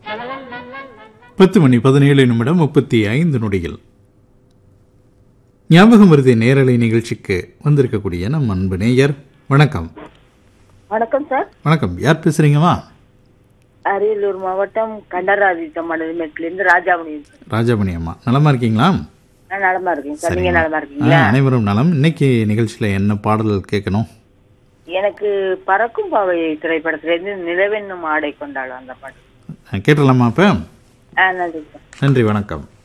10:17 ஞாபகம் வருது நேரலை நிகழ்ச்சிக்கு வந்திருக்கக்கூடிய நம் அன்பு நேயர். வணக்கம். வணக்கம் சார். வணக்கம். யார் பேசுறீங்கம்மா? அரியலூர் மாவட்டம் கண்டராதித்த மண்டலத்திலிருந்து ராஜாமணி. ராஜாமணி அம்மா, நலமா இருக்கீங்களா? நான் நலமா இருக்கேன் சார். நீங்க நலமா இருக்கீங்களா? அனைவரும் நலம். இன்னைக்கு நிகழ்ச்சியில என்ன பாடல் கேட்கணும்? எனக்கு பறக்கும் பாவை திரைப்படத்திலிருந்து நிலவென்னும் ஆடை கொண்டாடும் அந்த பாட்டு கேட்டலாமா? அப்ப நன்றி சார். நன்றி, வணக்கம்.